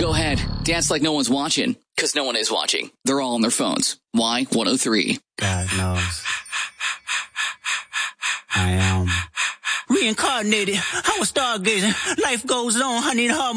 Go ahead. Dance like no one's watching. Because no one is watching. They're all on their phones. Y103. God knows. I am. Reincarnated. I was stargazing. Life goes on. I need a